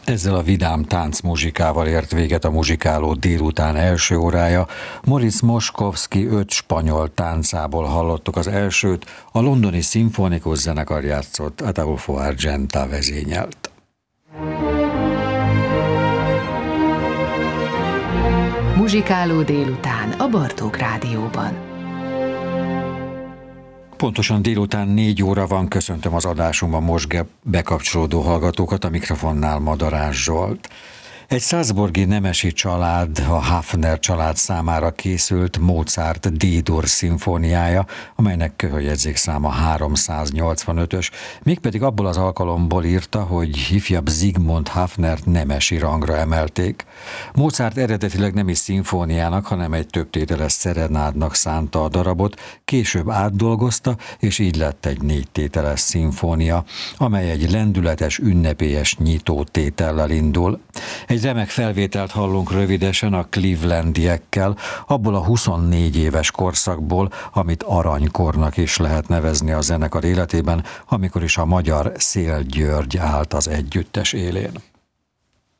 Ezzel a vidám táncmuzsikával ért véget a muzsikáló délután első órája. Moritz Moszkowski 5 spanyol táncából hallottuk az elsőt, a londoni szimfonikus zenekar játszott, Ataulfo Argenta vezényelt. Muzsikáló délután a Bartók Rádióban. Pontosan délután 4 óra van, köszöntöm az adásunkban most bekapcsolódó hallgatókat, a mikrofonnál Madarás Zsolt. Egy salzburgi nemesi család, a Hafner család számára készült Mozart D-dur szimfóniája, amelynek köhöljegyzékszáma 385-ös, mégpedig abból az alkalomból írta, hogy ifjabb Zsigmond Hafnert nemesi rangra emelték. Mozart eredetileg nem is szimfóniának, hanem egy többtételes szerenádnak szánta a darabot, később átdolgozta, és így lett egy 4 tételes szimfónia, amely egy lendületes, ünnepélyes nyitótétellel indul. Egy remek felvételt hallunk rövidesen a Clevelandi-ekkel, abból a 24 éves korszakból, amit aranykornak is lehet nevezni a zenekar életében, amikor is a magyar Széll György állt az együttes élén.